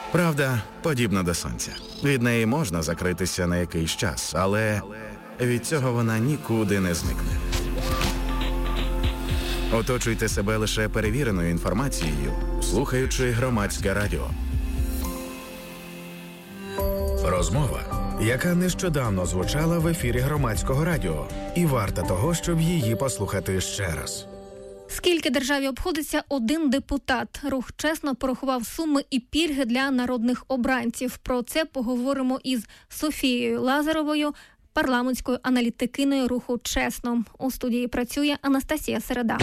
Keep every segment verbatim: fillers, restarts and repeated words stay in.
Правда, подібна до сонця. Від неї можна закритися на якийсь час, але від цього вона нікуди не зникне. Оточуйте себе лише перевіреною інформацією, слухаючи Громадське радіо. Розмова, яка нещодавно звучала в ефірі Громадського радіо, і варта того, щоб її послухати ще раз. Скільки державі обходиться один депутат? Рух чесно порахував суми і пільги для народних обранців. Про це поговоримо із Софією Лазаровою, парламентською аналітикиною руху «Чесно». У студії працює Анастасія Середа.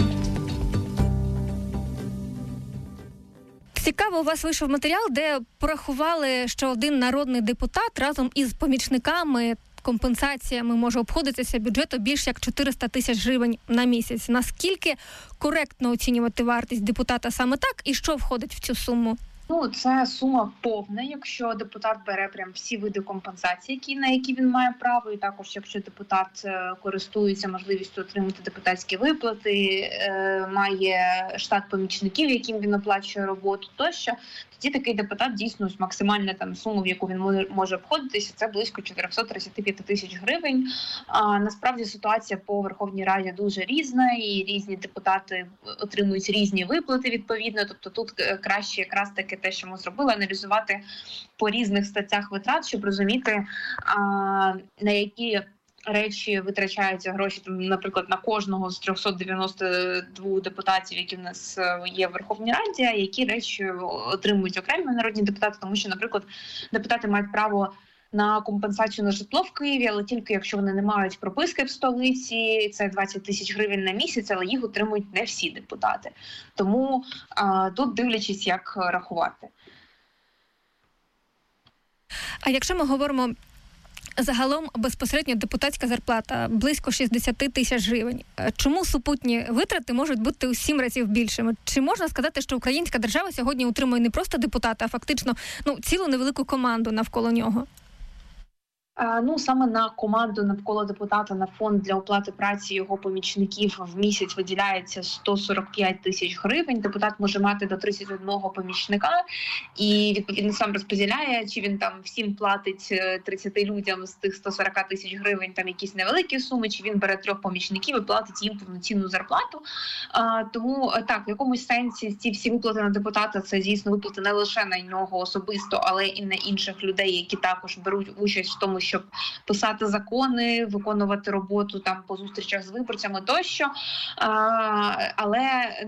Цікаво, у вас вийшов матеріал, де порахували, що один народний депутат разом із помічниками, компенсаціями може обходитися бюджету більш як чотириста тисяч гривень на місяць. Наскільки коректно оцінювати вартість депутата саме так і що входить в цю суму? Ну, це сума повна, якщо депутат бере прям всі види компенсації, які, на які він має право, і також якщо депутат е, користується можливістю отримати депутатські виплати, е, має штат помічників, яким він оплачує роботу тощо, тоді такий депутат дійсно максимальна там сума, в яку він може, може обходитися, це близько чотириста тридцять п'ять тисяч гривень. А насправді ситуація по Верховній Раді дуже різна, і різні депутати отримують різні виплати відповідно, тобто тут краще якраз таки те, що ми зробили, аналізувати по різних статтях витрат, щоб розуміти, а, на які речі витрачаються гроші, там, наприклад, на кожного з триста дев'яносто два депутатів, які в нас є в Верховній Раді, а які речі отримують окремі народні депутати, тому що, наприклад, депутати мають право на компенсацію на житло в Києві, але тільки якщо вони не мають прописки в столиці, це двадцять тисяч гривень на місяць, але їх отримують не всі депутати. Тому а, тут дивлячись, як рахувати. А якщо ми говоримо загалом безпосередньо депутатська зарплата близько шістдесят тисяч гривень, чому супутні витрати можуть бути у сім разів більшими? Чи можна сказати, що українська держава сьогодні утримує не просто депутата, а фактично ну, цілу невелику команду навколо нього? Ну, саме на команду навколо депутата, на фонд для оплати праці його помічників в місяць виділяється сто сорок п'ять тисяч гривень. Депутат може мати до тридцять одного помічника і, відповідно, сам розподіляє, чи він там всім платить тридцяти людям з тих сто сорок тисяч гривень там якісь невеликі суми, чи він бере трьох помічників і платить їм повноцінну зарплату. А, тому, так, в якомусь сенсі ці всі виплати на депутата – це, звісно, виплати не лише на нього особисто, але і на інших людей, які також беруть участь в тому, щоб писати закони, виконувати роботу там по зустрічах з виборцями тощо. А, але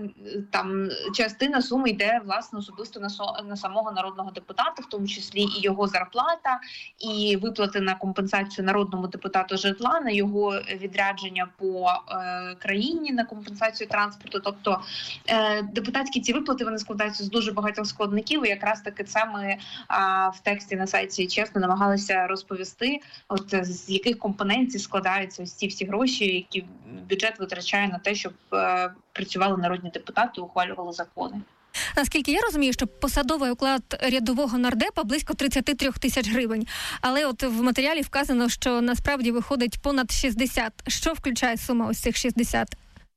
там частина суми йде, власне, особисто на, со, на самого народного депутата, в тому числі і його зарплата, і виплати на компенсацію народному депутату житла, на його відрядження по е, країні, на компенсацію транспорту. Тобто е, депутатські ці виплати, вони складаються з дуже багатьох складників, і якраз таки це ми е, в тексті на сайті чесно намагалися розповісти, от з яких компонентів складаються ось ці всі гроші, які бюджет витрачає на те, щоб е, працювали народні депутати, ухвалювали закони. Наскільки я розумію, що посадовий оклад рядового нардепа близько тридцять три тисяч гривень. Але от в матеріалі вказано, що насправді виходить понад шістдесят. Що включає сума ось цих шістдесят?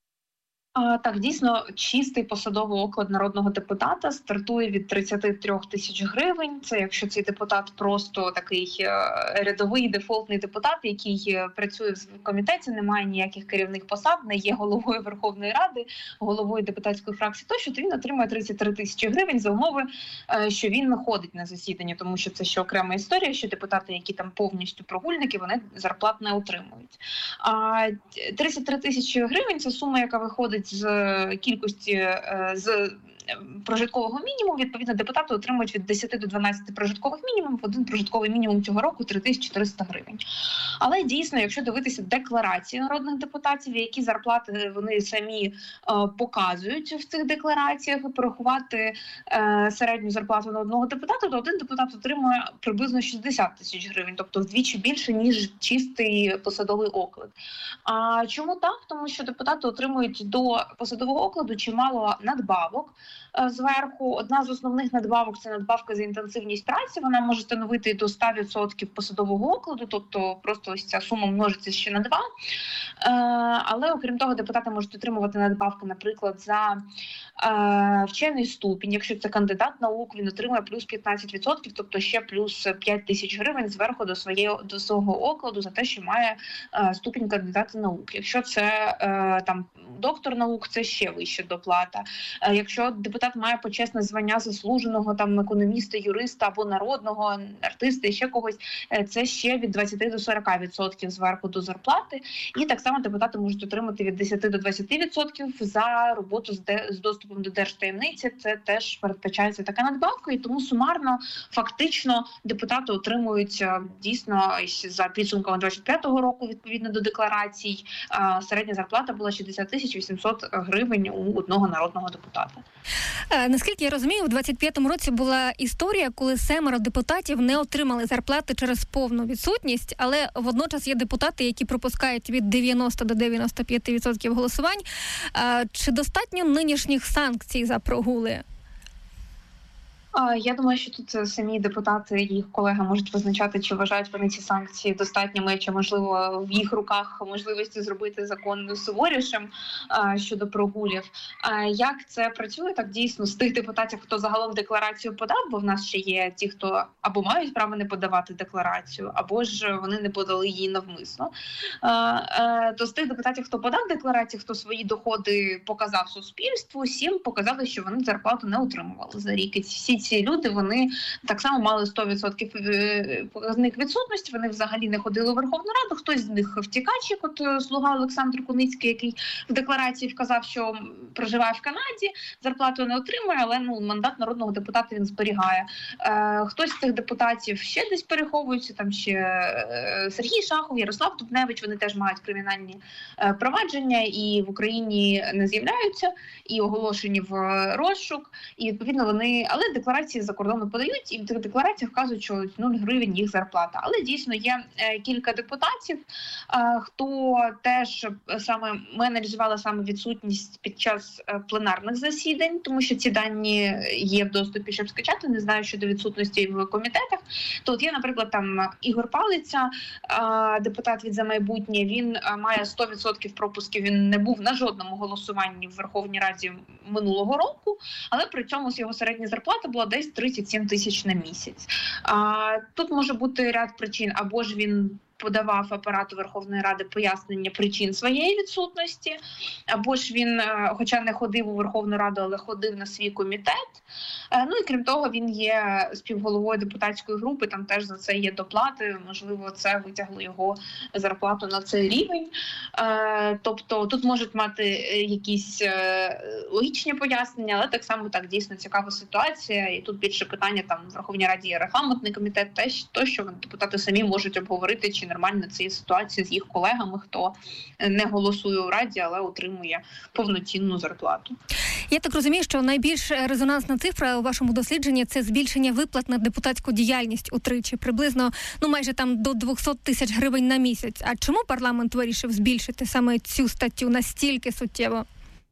А, так, дійсно, чистий посадовий оклад народного депутата стартує від тридцять три тисяч гривень. Це якщо цей депутат просто такий е, рядовий дефолтний депутат, який е, працює в комітеті, не має ніяких керівних посад, не є головою Верховної Ради, головою депутатської фракції, тощо, то він отримує тридцять три тисячі гривень за умови, е, що він ходить на засідання, тому що це ще окрема історія, що депутати, які там повністю прогульники, вони зарплат не отримують. А тридцять три тисячі гривень – це сума, яка виходить з кількості, з прожиткового мінімуму. Відповідно, депутати отримують від десяти до дванадцяти прожиткових мінімумів. Один прожитковий мінімум цього року – три тисячі триста гривень. Але дійсно, якщо дивитися декларації народних депутатів, які зарплати вони самі е, показують в цих деклараціях, і порахувати е, середню зарплату на одного депутата, то один депутат отримує приблизно шістдесят тисяч гривень, тобто вдвічі більше, ніж чистий посадовий оклад. А чому так? Тому що депутати отримують до посадового окладу чимало надбавок, зверху. Одна з основних надбавок – це надбавка за інтенсивність праці. Вона може становити до ста відсотків посадового окладу, тобто просто ось ця сума множиться ще на два. Але, окрім того, депутати можуть отримувати надбавки, наприклад, за вчений ступінь. Якщо це кандидат наук, він отримує плюс п'ятнадцять відсотків, тобто ще плюс п'ять тисяч гривень зверху до, своєї, до свого окладу за те, що має ступінь кандидата наук. Якщо це там доктор наук, це ще вища доплата. Якщо депутат має почесне звання заслуженого там економіста, юриста або народного артиста, ще когось, це ще від двадцяти до сорока відсотків зверху до зарплати. І так само депутати можуть отримати від десяти до двадцяти відсотків за роботу з, де, з доступом до держтаємниці. Це теж передбачається така надбавка, і тому сумарно, фактично, депутати отримують дійсно за підсумками двадцять п'ятого року, відповідно до декларацій, середня зарплата була шістдесят тисяч вісімсот гривень у одного народного депутата. Наскільки я розумію, у двадцять п'ятому році була історія, коли семеро депутатів не отримали зарплати через повну відсутність, але водночас є депутати, які пропускають від дев'яноста до дев'яноста п'яти відсотків голосувань. Чи достатньо нинішніх санкцій за прогули? Я думаю, що тут самі депутати і їх колеги можуть визначати, чи вважають вони ці санкції достатніми, чи, можливо, в їх руках можливості зробити закон суворішим щодо прогулів. Як це працює? Так, дійсно, з тих депутатів, хто загалом декларацію подав, бо в нас ще є ті, хто або мають право не подавати декларацію, або ж вони не подали її навмисно. То з тих депутатів, хто подав декларацію, хто свої доходи показав суспільству, сім показали, що вони зарплату не отримували за рік. І всі ці люди, вони так само мали сто відсотків показник відсутності, вони взагалі не ходили у Верховну Раду, хтось з них втікач, як от слуга Олександр Куницький, який в декларації вказав, що проживає в Канаді, зарплату не отримує, але ну, мандат народного депутата він зберігає. Е, хтось з тих депутатів ще десь переховується, там ще е, Сергій Шахов, Ярослав Дубневич, вони теж мають кримінальні е, провадження і в Україні не з'являються, і оголошені в розшук, і відповідно вони, але декларації за кордону подають, і в тих деклараціях вказують, що нуль гривень їх зарплата. Але дійсно є е, кілька депутатів, е, хто теж саме менеджувала саме відсутність під час е, пленарних засідань, тому що ці дані є в доступі, щоб скачати, не знаю щодо відсутності в комітетах. То от є, наприклад, там Ігор Палиця, е, депутат від «За майбутнє», він е, має сто відсотків пропусків, він не був на жодному голосуванні в Верховній Раді минулого року, але при цьому з його середня зарплата була десь тридцять сім тисяч на місяць. А, тут може бути ряд причин, або ж він подавав апарату Верховної Ради пояснення причин своєї відсутності, або ж він, хоча не ходив у Верховну Раду, але ходив на свій комітет. Ну і крім того, він є співголовою депутатської групи, там теж за це є доплати, можливо, це витягло його зарплату на цей рівень. Тобто тут можуть мати якісь логічні пояснення, але так само так дійсно цікава ситуація, і тут більше питання, там в Верховній Раді є регламентний комітет, теж то, що депутати самі можуть обговорити, чи нормальна ця ситуація з їх колегами, хто не голосує у Раді, але отримує повноцінну зарплату. Я так розумію, що найбільш резонансна цифра у вашому дослідженні – це збільшення виплат на депутатську діяльність утричі, приблизно, ну, майже там до двісті тисяч гривень на місяць. А чому парламент вирішив збільшити саме цю статтю настільки суттєво?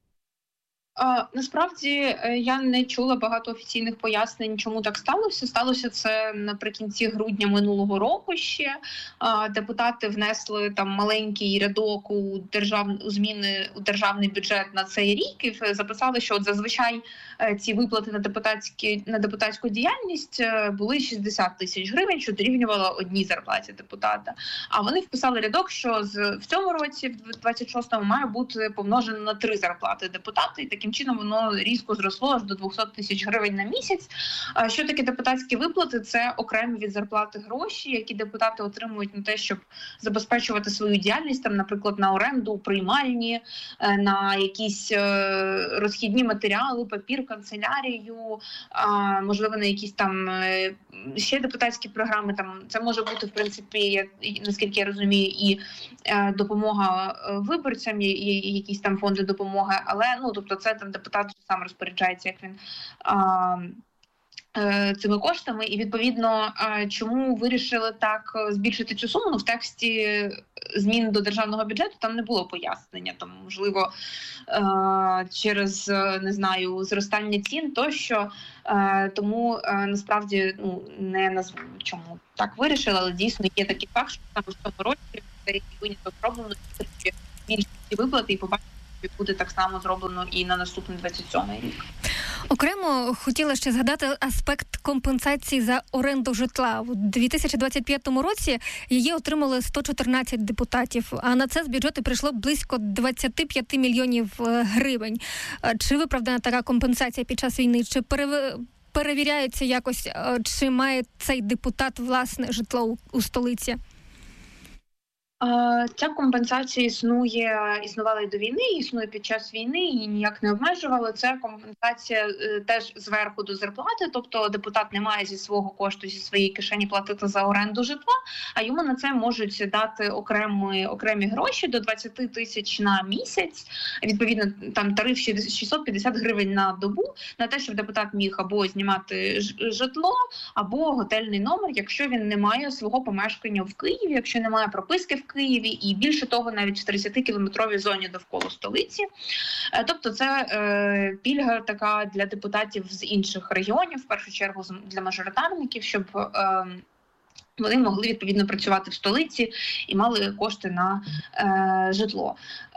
А, насправді я не чула багато офіційних пояснень, чому так сталося. Сталося це наприкінці грудня минулого року ще. А, депутати внесли там маленький рядок у, держав... у зміни у державний бюджет на цей рік і записали, що от зазвичай ці виплати на депутатські на депутатську діяльність були шістдесят тисяч гривень, що дорівнювало одній зарплаті депутата. А вони вписали рядок, що з в цьому році, в двадцять шостому, має бути помножено на три зарплати депутата, і таким чином воно різко зросло аж до двісті тисяч гривень на місяць. Що таке депутатські виплати? Це окремі від зарплати гроші, які депутати отримують на те, щоб забезпечувати свою діяльність, там, наприклад, на оренду, приймальні, на якісь розхідні матеріали, папір, канцелярію, можливо, на якісь там ще депутатські програми. Там це може бути, в принципі, наскільки я розумію, і допомога виборцям, і якісь там фонди допомоги, але, ну, тобто це там депутат сам розпоряджається, як він а, цими коштами, і відповідно, чому вирішили так збільшити цю суму? Ну, в тексті змін до державного бюджету там не було пояснення, тому можливо через, не знаю, зростання цін тощо, тому насправді ну не назву чому так вирішили, але дійсно є такий факт, що саме в цьому році цей виняток зроблено більші виплати, і побачимо, буде так само зроблено і на наступний двадцять сьомий рік. Окремо хотіла ще згадати аспект компенсації за оренду житла. У дві тисячі двадцять п'ятому році її отримали сто чотирнадцять депутатів, а на це з бюджету прийшло близько двадцять п'ять мільйонів гривень. Чи виправдана така компенсація під час війни? Чи перев... перевіряється якось, чи має цей депутат власне житло у столиці? Ця компенсація існує, існувала і до війни, існує під час війни, її ніяк не обмежували. Це компенсація теж зверху до зарплати, тобто депутат не має зі свого кошту, зі своєї кишені платити за оренду житла, а йому на це можуть дати окремі, окремі гроші до двадцять тисяч на місяць, відповідно там тариф шістсот п'ятдесят гривень на добу, на те, щоб депутат міг або знімати житло, або готельний номер, якщо він не має свого помешкання в Києві, якщо не має прописки в Києві, і більше того, навіть в тридцятикілометровій зоні довкола столиці. Тобто це е, пільга така для депутатів з інших регіонів, в першу чергу для мажоритарників, щоб е, вони могли відповідно працювати в столиці і мали кошти на е, житло.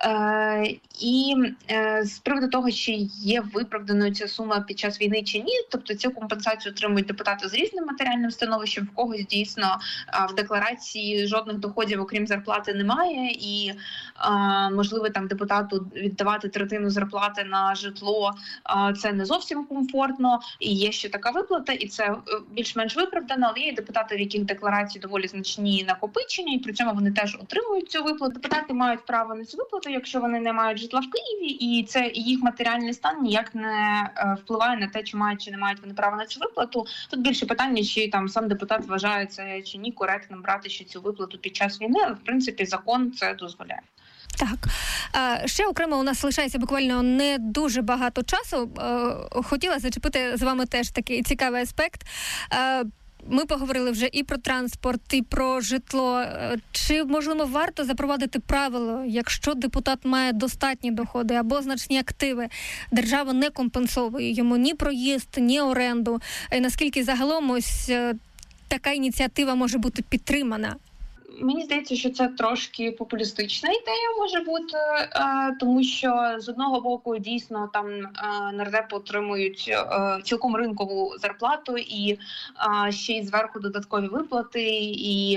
Е, і е, з приводу того, чи є виправданою ця сума під час війни чи ні, тобто цю компенсацію отримують депутати з різним матеріальним становищем, в когось дійсно е, в декларації жодних доходів, окрім зарплати, немає, і е, можливо там депутату віддавати третину зарплати на житло, е, це не зовсім комфортно, і є ще така виплата, і це більш-менш виправдано, але є депутати, в яких декларації доволі значні накопичення, і при цьому вони теж отримують цю виплату. Депутати мають право на цю виплату, якщо вони не мають житла в Києві, і це їх матеріальний стан ніяк не е, впливає на те, чи мають чи не мають вони право на цю виплату. Тут більше питання, чи там сам депутат вважає це чи ні коректним брати ще цю виплату під час війни, але в принципі закон це дозволяє. Так. А, ще окремо у нас лишається буквально не дуже багато часу. А, хотіла зачепити з вами теж такий цікавий аспект. А, Ми поговорили вже і про транспорт, і про житло. Чи, можливо, варто запровадити правило, якщо депутат має достатні доходи або значні активи, держава не компенсовує йому ні проїзд, ні оренду. І наскільки загалом ось така ініціатива може бути підтримана? Мені здається, що це трошки популістична ідея може бути, тому що з одного боку дійсно там нардепи отримують цілком ринкову зарплату і ще й зверху додаткові виплати, і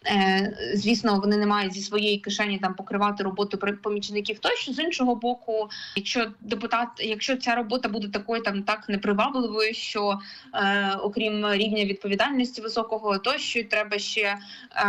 звісно, вони не мають зі своєї кишені там покривати роботу помічників тощо. З іншого боку, якщо депутат, якщо ця робота буде такою там так непривабливою, що е, окрім рівня відповідальності високого, тощо треба ще е,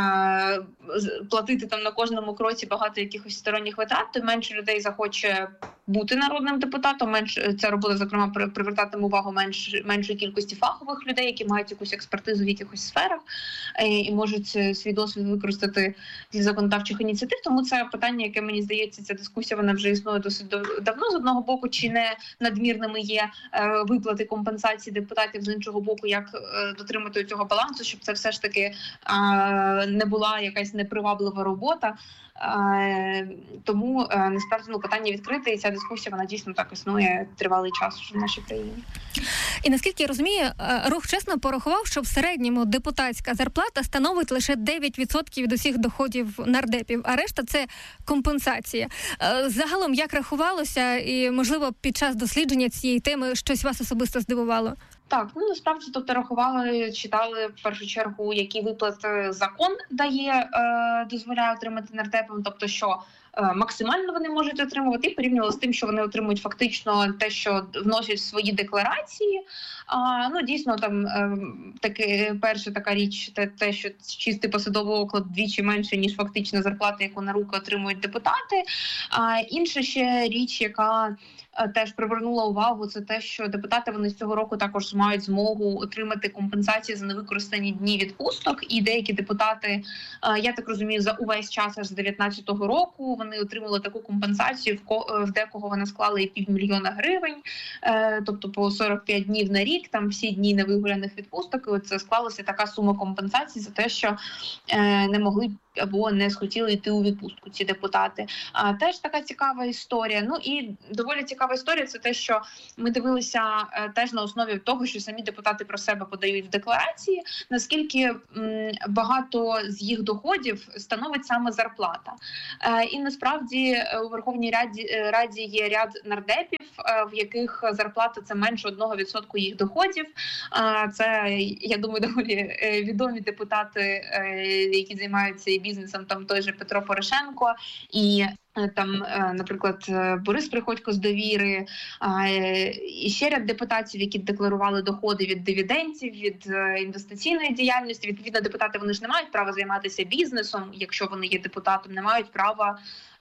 платити там на кожному кроці багато якихось сторонніх витрат, то менше людей захоче бути народним депутатом, менше ця робота, зокрема, привертатиме увагу менш, меншої кількості фахових людей, які мають якусь експертизу в якихось сферах е, і можуть свій досвід використати для законодавчих ініціатив. Тому це питання, яке, мені здається, ця дискусія, вона вже існує досить давно. З одного боку, чи не надмірними є е, виплати компенсації депутатів, з іншого боку, як е, дотримати цього балансу, щоб це все ж таки е, не була якась неприваблива робота. Е, тому е, насправді ну, питання відкрите, і ця дискусія, вона дійсно так існує тривалий час вже в нашій країні. І наскільки я розумію, рух чесно порахував, що в середньому депутатська зарплата становить лише дев'ять відсотків від усіх доходів нардепів, а решта – це компенсація. Загалом, як рахувалося, і, можливо, під час дослідження цієї теми щось вас особисто здивувало? Так, ну насправді, тобто рахували, читали в першу чергу, які виплати закон дає, е, дозволяє отримати нардепам, тобто що е, максимально вони можуть отримувати, і порівнювали з тим, що вони отримують фактично те, що вносять в свої декларації. А, ну, дійсно, там е, таки, перша така річ, те, те, що чистий посадовий оклад двічі менше, ніж фактична зарплата, яку на руки отримують депутати. А інша ще річ, яка теж привернула увагу, це те, що депутати вони з цього року також мають змогу отримати компенсації за невикористані дні відпусток. І деякі депутати, я так розумію, за увесь час аж з дев'ятнадцятого року вони отримали таку компенсацію. В декого вона склала і півмільйона гривень, тобто по сорок п'ять днів на рік, там всі дні невигуляних відпусток. І от це склалася така сума компенсації за те, що не могли або не схотіли йти у відпустку ці депутати. А теж така цікава історія. Ну і доволі цікава історія – це те, що ми дивилися теж на основі того, що самі депутати про себе подають в декларації, наскільки м, багато з їх доходів становить саме зарплата. Е, і насправді у Верховній Раді, Раді є ряд нардепів, е, в яких зарплата – це менше одного відсотку їх доходів. Е, це, я думаю, доволі відомі депутати, е, які займаються бізнесом, там той же Петро Порошенко і там, наприклад, Борис Приходько з «Довіри», і ще ряд депутатів, які декларували доходи від дивідендів, від інвестиційної діяльності. Відповідно, депутати вони ж не мають права займатися бізнесом, якщо вони є депутатом, не мають права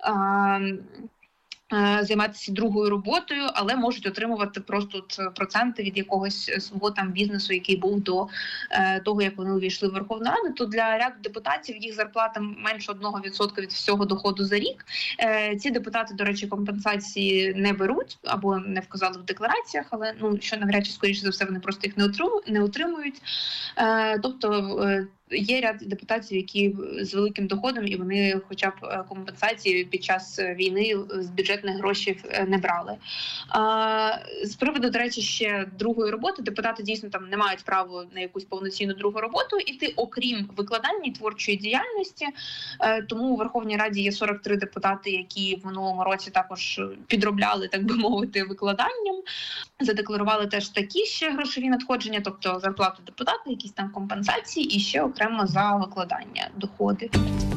займатися другою роботою, але можуть отримувати просто проценти від якогось свого там бізнесу, який був до е, того, як вони увійшли в Верховну Раду. То для ряду депутатів їх зарплата менше одного відсотка від всього доходу за рік. Е, ці депутати, до речі, компенсації не беруть або не вказали в деклараціях, але ну що навряд чи, скоріше за все, вони просто їх не отримують. Не отримують. Е, тобто е, є ряд депутатів, які з великим доходом, і вони хоча б компенсації під час війни з бюджетних грошей не брали. А, з приводу, до речі, ще другої роботи, депутати дійсно там не мають права на якусь повноцінну другу роботу іти, окрім викладання і творчої діяльності. Тому у Верховній Раді є сорок три депутати, які в минулому році також підробляли, так би мовити, викладанням. Задекларували теж такі ще грошові надходження, тобто зарплату депутата, якісь там компенсації і ще окремо за викладання доходи.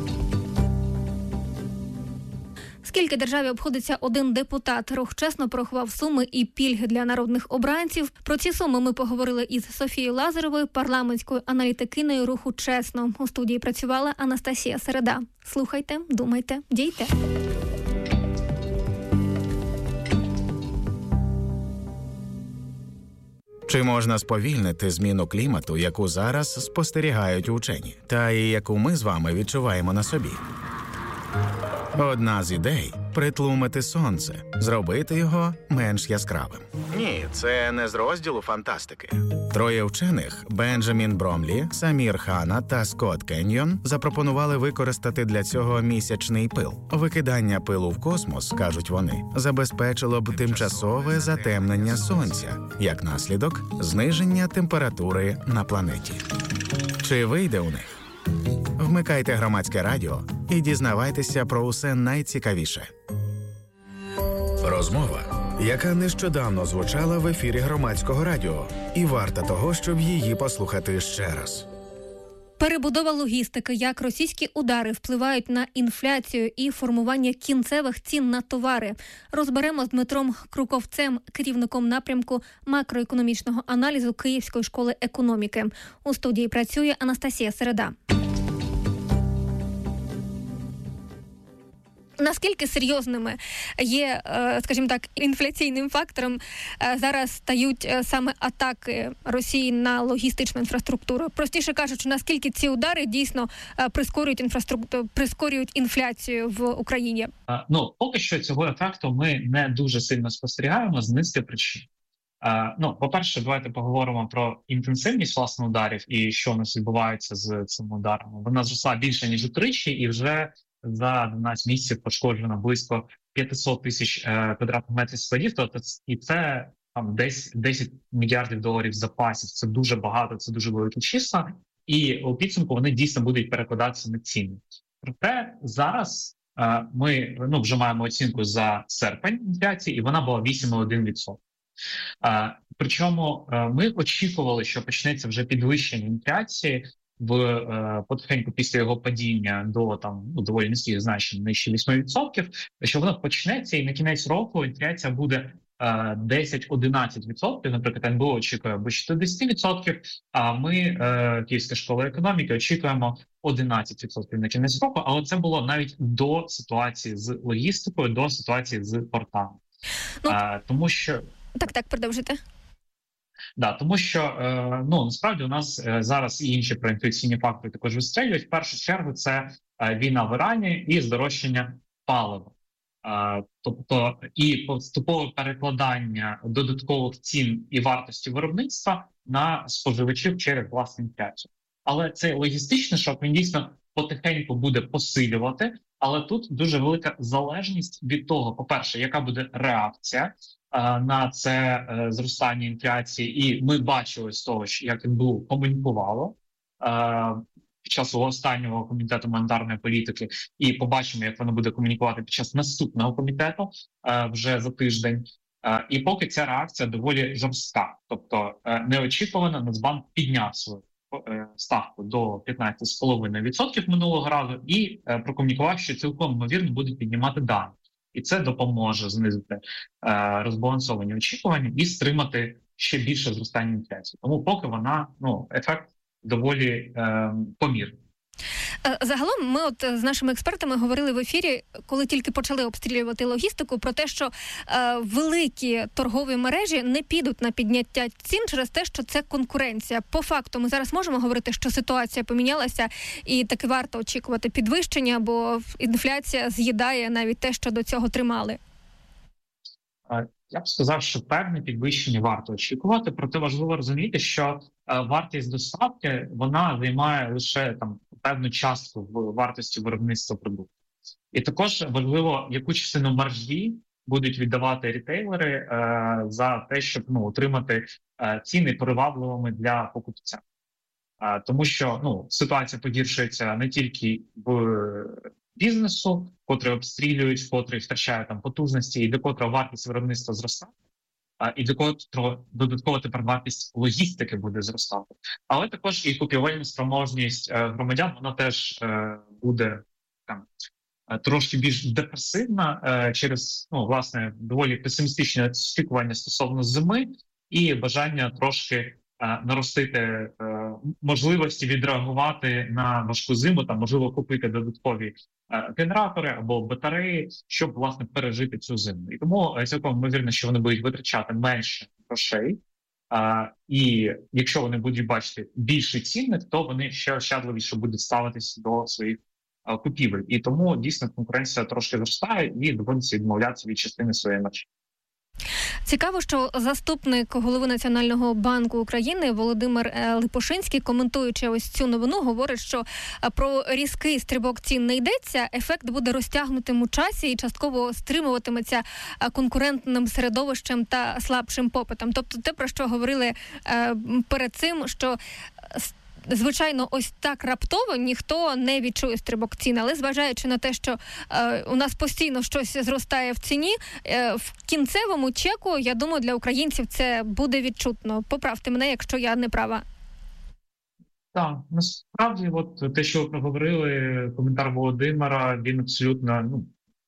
Скільки державі обходиться один депутат? Рух чесно порахував суми і пільги для народних обранців. Про ці суми ми поговорили із Софією Лазаревою, парламентською аналітикиною руху «Чесно». У студії працювала Анастасія Середа. Слухайте, думайте, дійте. Чи можна сповільнити зміну клімату, яку зараз спостерігають учені, та і яку ми з вами відчуваємо на собі? Одна з ідей – притлумити сонце, зробити його менш яскравим. Ні, це не з розділу фантастики. Троє вчених – Бенджамін Бромлі, Самір Хана та Скотт Кеньйон – запропонували використати для цього місячний пил. Викидання пилу в космос, кажуть вони, забезпечило б тимчасове затемнення сонця, як наслідок – зниження температури на планеті. Чи вийде у них? Вмикайте Громадське радіо і дізнавайтеся про усе найцікавіше. Розмова, яка нещодавно звучала в ефірі Громадського радіо, і варта того, щоб її послухати ще раз. Перебудова логістики, як російські удари впливають на інфляцію і формування кінцевих цін на товари. Розберемо з Дмитром Круковцем, керівником напрямку макроекономічного аналізу Київської школи економіки. У студії працює Анастасія Середа. Наскільки серйозними є, скажімо так, інфляційним фактором зараз стають саме атаки Росії на логістичну інфраструктуру? Простіше кажучи, наскільки ці удари дійсно прискорюють інфраструктуру, прискорюють інфляцію в Україні? Ну, поки що цього ефекту ми не дуже сильно спостерігаємо з низки причин. Ну, по-перше, давайте поговоримо про інтенсивність, власне, ударів і що у нас відбувається з цими ударами. Вона зросла більше, ніж утричі, і вже за дванадцять місяців пошкоджено близько п'ятсот тисяч е, квадратних метрів складів, тобто і це там десь десять мільярдів доларів запасів. Це дуже багато, це дуже великі числа, і у підсумку вони дійсно будуть перекладатися на ціни. Проте зараз е, ми ну, вже маємо оцінку за серпень інфляції, і вона була вісім цілих один відсоток. Е, причому е, ми очікували, що почнеться вже підвищення інфляції в е, потихеньку після його падіння до там ну, доволі низьких значень, нижче вісім відсотків, що воно почнеться і на кінець року інфляція буде е, десять-одинадцять відсотків, наприклад, ен бе о очікує або шістдесят відсотків, а ми, е, Київська школа економіки, очікуємо одинадцять відсотків на кінець року, але це було навіть до ситуації з логістикою, до ситуації з портами. Ну, Е, тому що так, так, продовжуйте. Да, тому що е, ну насправді у нас е, зараз і інші проінфляційні фактори також вистрілюють. В першу чергу це е, війна в Ірані і здорожчання палива. Е, тобто і поступове перекладання додаткових цін і вартості виробництва на споживачів через власну інфляцію. Але цей логістичний шок, він дійсно потихеньку буде посилювати, але тут дуже велика залежність від того, по-перше, яка буде реакція на це зростання інфляції, і ми бачили з того, як ен бе у комунікувало під час свого останнього комітету монетарної політики, і побачимо, як воно буде комунікувати під час наступного комітету вже за тиждень. І поки ця реакція доволі жорстка, тобто неочікувано Нацбанк підняв свою ставку до п'ятнадцять цілих п'ять десятих відсотка минулого разу і прокомунікував, що цілком ймовірно будуть піднімати далі. І це допоможе знизити е, розбалансовані очікування і стримати ще більше зростання інфляції. Тому поки вона, ну, ефект доволі е, помірний. Загалом ми от з нашими експертами говорили в ефірі, коли тільки почали обстрілювати логістику, про те, що е, великі торгові мережі не підуть на підняття цін через те, що це конкуренція. По факту ми зараз можемо говорити, що ситуація помінялася і таки варто очікувати підвищення, бо інфляція з'їдає навіть те, що до цього тримали. Я б сказав, що певне підвищення варто очікувати, проте важливо розуміти, що е, вартість доставки, вона займає лише там певну частку в вартості виробництва продукту. І також важливо, яку частину маржі будуть віддавати рітейлери е, за те, щоб ну, отримати е, ціни привабливими для покупця. Е, тому що ну, ситуація погіршується не тільки в бізнесу, котрий обстрілюють, котрий втрачає там потужності, і до котрого вартість виробництва зростає, а і до котрого додатково тепер вартість логістики буде зростати. Але також і купівельна спроможність е, громадян, вона теж е, буде там трошки більш депресивна е, через ну власне доволі песимістичне очікування стосовно зими і бажання трошки наростити е, можливості відреагувати на важку зиму, там можливо купити додаткові е, генератори або батареї, щоб власне пережити цю зиму. І тому е, цілком ймовірно, що вони будуть витрачати менше грошей. Е, і якщо вони будуть бачити більший цінник, то вони ще ощадливіше будуть ставитися до своїх е, купівель. І тому дійсно конкуренція трошки зростає і доводиться відмовлятися від частини своєї маржі. Цікаво, що заступник голови Національного банку України Володимир Липошинський, коментуючи ось цю новину, говорить, що про різкий стрибок цін не йдеться, ефект буде розтягнутим у часі і частково стримуватиметься конкурентним середовищем та слабшим попитом. Тобто те, про що говорили перед цим, що звичайно, ось так раптово ніхто не відчує стрибок цін, але зважаючи на те, що е, у нас постійно щось зростає в ціні, е, в кінцевому чеку, я думаю, для українців це буде відчутно. Поправте мене, якщо я не права. Так, насправді, от те, що ви проговорили, коментар Володимира, він абсолютно ну,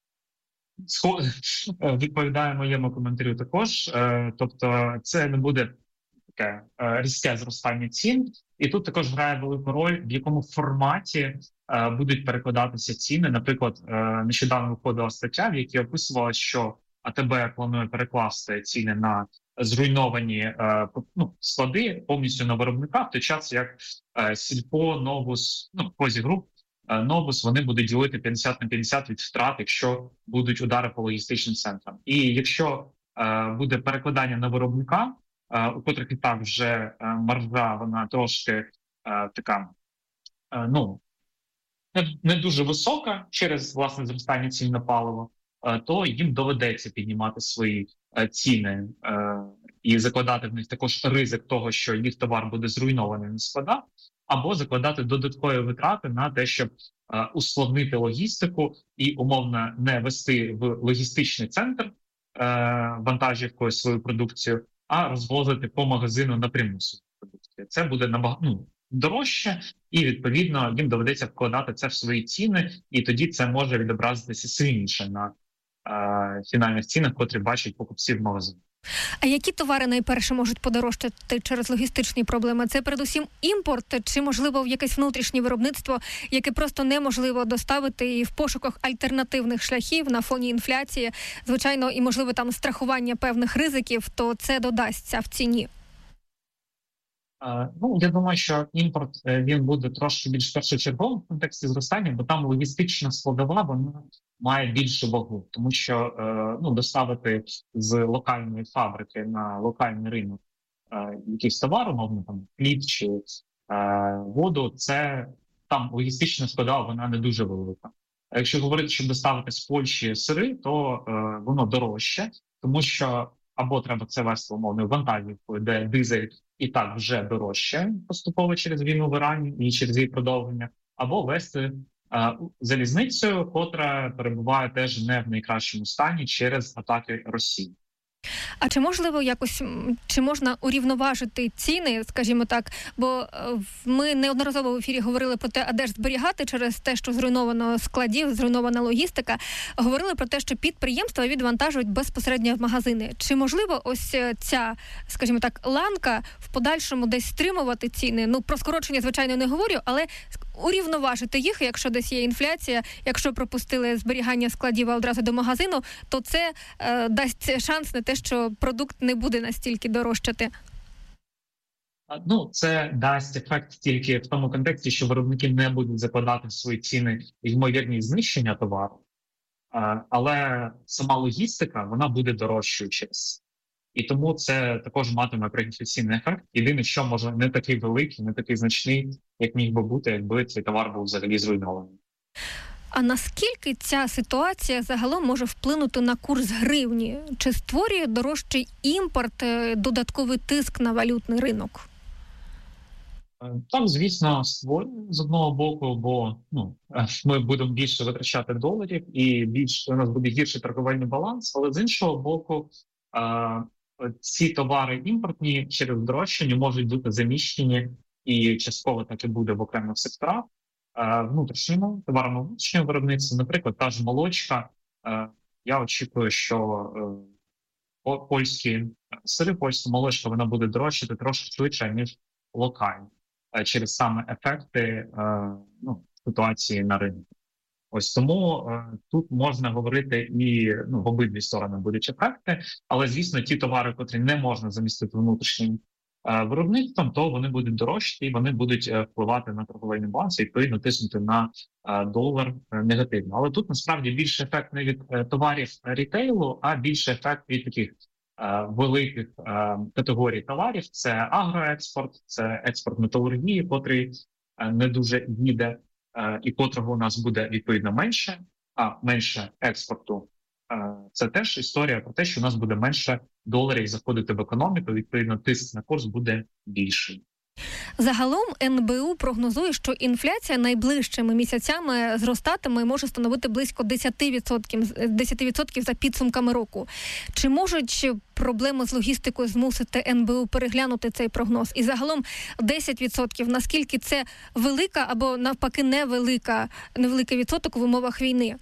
відповідає моєму коментарю також. Е, тобто це не буде таке е, різке зростання цін. І тут також грає велику роль, в якому форматі е, будуть перекладатися ціни. Наприклад, е, нещодавно виходила стаття, в якій описувала, що а те бе планує перекласти ціни на зруйновані е, ну, склади повністю на виробника, в той час як е, Сільпо, Новус, ну, Козі Груп, е, Новус, вони будуть ділити п'ятдесят на п'ятдесят від втрат, якщо будуть удари по логістичним центрам. І якщо е, буде перекладання на виробника, у котрих і так вже маржа, вона трошки така, ну, не дуже висока через, власне, зростання цін на паливо, то їм доведеться піднімати свої ціни і закладати в них також ризик того, що їх товар буде зруйнований на складах, або закладати додаткові витрати на те, щоб ускладнити логістику і, умовно, не вести в логістичний центр вантажівкою свою продукцію, а розвозити по магазину напряму свою продукцію. Це буде набагато ну, дорожче, і, відповідно, їм доведеться вкладати це в свої ціни, і тоді це може відобразитися сильніше на е, фінальних цінах, котрі бачать покупці в магазині. А які товари найперше можуть подорожчати через логістичні проблеми? Це передусім імпорт чи, можливо, якесь внутрішнє виробництво, яке просто неможливо доставити і в пошуках альтернативних шляхів на фоні інфляції, звичайно, і, можливо, там страхування певних ризиків, то це додасться в ціні? Uh, ну, я думаю, що імпорт, він буде трошки більш першочерговим в контексті зростання, бо там логістична складова, вона має більшу вагу, тому що ну, доставити з локальної фабрики на локальний ринок якийсь товар, умовно, там хліб чи воду, це там логістична складова, вона не дуже велика. А якщо говорити, щоб доставити з Польщі сири, то воно дорожче, тому що або треба це вести умовно вантажівкою, де дизель і так вже дорожче поступово через війну в Ірані і через її продовження, або вести а, залізницею, котра перебуває теж не в найкращому стані через атаки Росії. А чи можливо якось, чи можна урівноважити ціни, скажімо так, бо ми неодноразово в ефірі говорили про те, а де ж зберігати через те, що зруйновано складів, зруйнована логістика, говорили про те, що підприємства відвантажують безпосередньо в магазини. Чи можливо ось ця, скажімо так, ланка в подальшому десь стримувати ціни? Ну, про скорочення, звичайно, не говорю, але урівноважити їх, якщо десь є інфляція, якщо пропустили зберігання складів одразу до магазину, то це е, дасть шанс на те, що продукт не буде настільки дорожчати. Ну, це дасть ефект тільки в тому контексті, що виробники не будуть закладати в свої ціни ймовірність знищення товару, але сама логістика, вона буде дорожчою через. І тому це також матиме проінфляційний ефект. Єдине, що може не такий великий, не такий значний, як міг би бути, якби цей товар був взагалі зруйнований. А наскільки ця ситуація загалом може вплинути на курс гривні? Чи створює дорожчий імпорт додатковий тиск на валютний ринок? Так, звісно, створює з одного боку, бо ну, ми будемо більше витрачати доларів і більш, у нас буде гірший торговельний баланс, але з іншого боку, ці товари імпортні через здорожчання можуть бути заміщені і частково так і буде в окремих секторах внутрішньому, товарами внутрішнього виробництва. Наприклад, та ж молочка. Я очікую, що польські сири, польська молочка, вона буде дорожчати трошки швидше, ніж локальні, через саме ефекти ну, ситуації на ринку. Ось тому е, тут можна говорити і ну, в обидві сторони будуть ефекти, але, звісно, ті товари, котрі не можна замістити внутрішнім е, виробництвом, то вони будуть дорожчі і вони будуть е, впливати на торговельний баланс і відповідно тиснути на е, долар е, негативно. Але тут насправді більше ефект не від е, товарів рітейлу, а більше ефект від таких е, великих е, категорій товарів. Це агроекспорт, це експорт металургії, котрий е, не дуже їде, і котрого у нас буде відповідно менше, а менше експорту. Це теж історія про те, що у нас буде менше доларів заходити в економіку, відповідно тиск на курс буде більший. Загалом ен бе у прогнозує, що інфляція найближчими місяцями зростатиме і може становити близько десять відсотків, десять відсотків за підсумками року. Чи можуть проблеми з логістикою змусити ен бе у переглянути цей прогноз? І загалом десять відсотків, наскільки це велика або навпаки невелика, невеликий відсоток в умовах війни?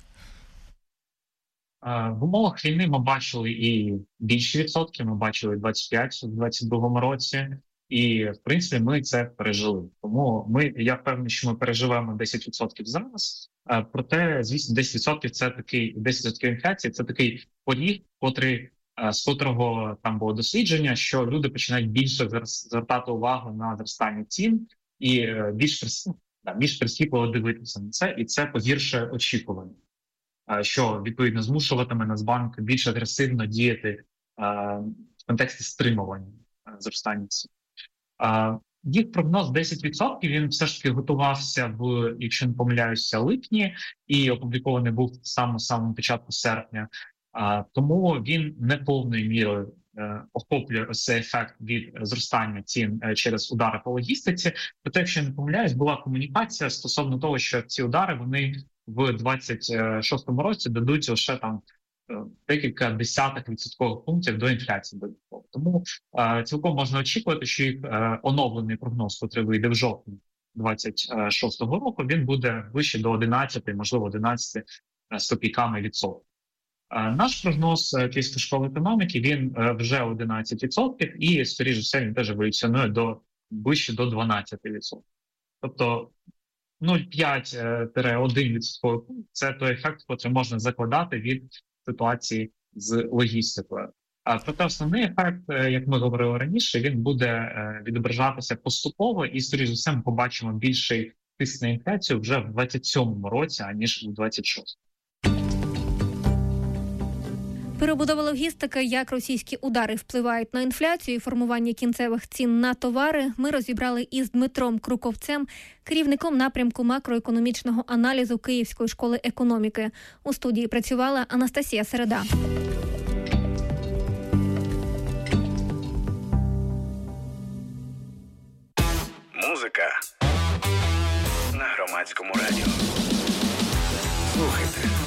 В умовах війни ми бачили і більші відсотки, ми бачили двадцять п'ять у двадцять другому році. І, в принципі, ми це пережили. Тому ми, я впевнений, що ми переживаємо десять відсотків зараз. Проте, звісно, десять відсотків це такий, десять відсотків інфляції це такий поріг, котрий, з котрого там було дослідження, що люди починають більше звертати увагу на зростання цін і більш, більш прискіпливо дивитися на це, і це погіршує очікування, що, відповідно, змушуватиме Нацбанк більш агресивно діяти в контексті стримування зростання цін. Uh, їх прогноз десять відсотків, він все ж таки готувався в, якщо не помиляюся, липні і опублікований був в самому самому початку серпня. Uh, тому він не повною мірою uh, охоплює ось цей ефект від зростання цін uh, через удари по логістиці. Проте, якщо не помиляюсь, була комунікація стосовно того, що ці удари вони в двадцять шостому році дадуть лише там декілька десятих відсоткових пунктів до інфляції. Тому е, цілком можна очікувати, що їх е, оновлений прогноз, який вийде в жовтні двадцять шостого року, він буде вище до одинадцяти, можливо, одинадцяти з копійками відсотків. Наш прогноз Київської школи економіки, він вже одинадцять відсотків і, скоріше все, він теж еволюціонує до ближче до дванадцять відсотків. Тобто нуль цілих п'ять - один відсоток – це той ефект, який можна закладати від ситуації з логістикою. А проте основний ефект, як ми говорили раніше, він буде відображатися поступово і, скоріше за все, ми побачимо більший тиск на інфляцію вже в двадцять сьомому році, аніж у двадцять шостому. Перебудова логістики, як російські удари впливають на інфляцію і формування кінцевих цін на товари, ми розібрали із Дмитром Круковцем, керівником напрямку макроекономічного аналізу Київської школи економіки. У студії працювала Анастасія Середа. Музика на Громадському радіо. Слухайте.